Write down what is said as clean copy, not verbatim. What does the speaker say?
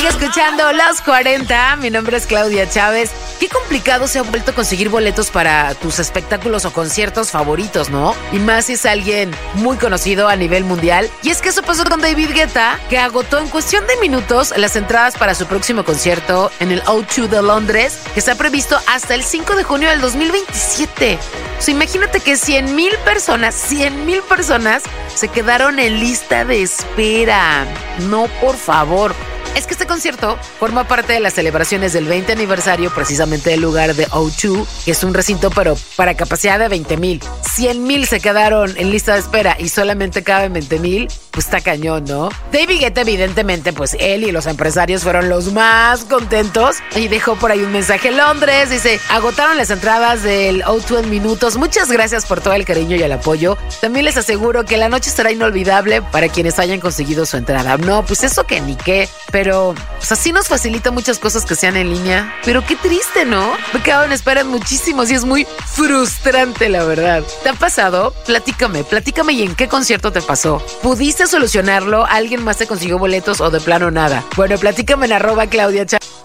Sigue escuchando Los 40. Mi nombre es Claudia Chávez. Qué complicado se ha vuelto conseguir boletos para tus espectáculos o conciertos favoritos, ¿no? Y más si es alguien muy conocido a nivel mundial. Y es que eso pasó con David Guetta, que agotó en cuestión de minutos las entradas para su próximo concierto en el O2 de Londres, que está previsto hasta el 5 de junio del 2027. O sea, imagínate que 100,000 personas se quedaron en lista de espera. No, por favor. Es que este concierto forma parte de las celebraciones del 20 aniversario precisamente del lugar de O2, que es un recinto pero para capacidad de 20,000. 100,000 se quedaron en lista de espera y solamente caben 20,000, pues está cañón, ¿no? David Guetta, evidentemente, pues él y los empresarios fueron los más contentos y dejó por ahí un mensaje en Londres. Dice, agotaron las entradas del O2 en minutos. Muchas gracias por todo el cariño y el apoyo. También les aseguro que la noche será inolvidable para quienes hayan conseguido su entrada. No, pues eso que ni qué. Pero, pues así nos facilita muchas cosas que sean en línea. Pero qué triste, ¿no? Me quedo en espera muchísimo y es muy frustrante, la verdad. ¿Te ha pasado? Platícame y en qué concierto te pasó. ¿Pudiste solucionarlo? ¿Alguien más te consiguió boletos o de plano nada? Bueno, platícame en @Claudia Chávez.